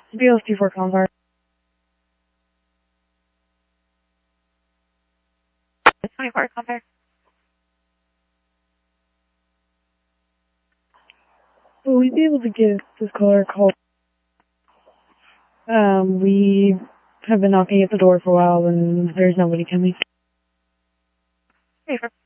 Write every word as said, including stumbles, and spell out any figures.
B L S two four Convar. twenty-four Convar. Will we be able to get this caller called? Um, we have been knocking at the door for a while and there's nobody coming. Hey,